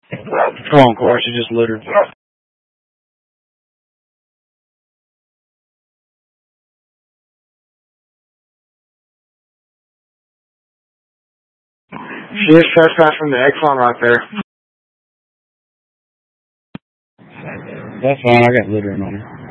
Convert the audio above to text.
Oh, of course, you just littered. She is trespassing the Exxon right there. That's fine, I got littering on her.